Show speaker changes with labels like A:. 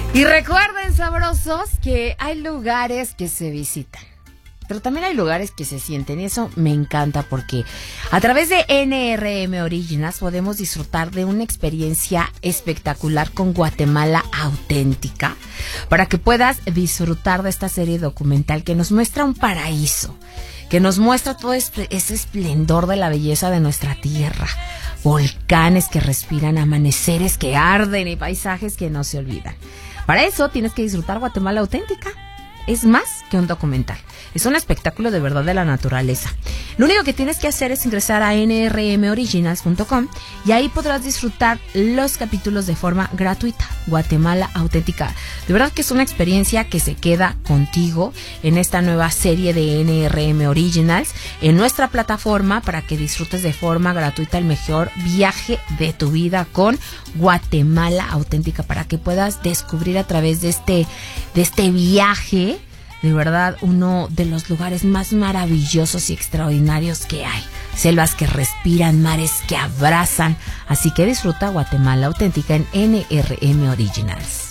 A: Y recuerden, sabrosos, que hay lugares que se visitan, pero también hay lugares que se sienten, y eso me encanta porque a través de NRM Originals podemos disfrutar de una experiencia espectacular con Guatemala auténtica, para que puedas disfrutar de esta serie documental que nos muestra un paraíso, que nos muestra todo ese esplendor de la belleza de nuestra tierra, volcanes que respiran, amaneceres que arden y paisajes que no se olvidan. Para eso tienes que disfrutar Guatemala auténtica. Es más que un documental. Es un espectáculo de verdad de la naturaleza. Lo único que tienes que hacer es ingresar a nrmoriginals.com y ahí podrás disfrutar los capítulos de forma gratuita. Guatemala auténtica. De verdad que es una experiencia que se queda contigo en esta nueva serie de NRM Originals en nuestra plataforma, para que disfrutes de forma gratuita el mejor viaje de tu vida con Guatemala auténtica, para que puedas descubrir a través de este viaje, de verdad, uno de los lugares más maravillosos y extraordinarios que hay. Selvas que respiran, mares que abrazan. Así que disfruta Guatemala auténtica en NRM Originals.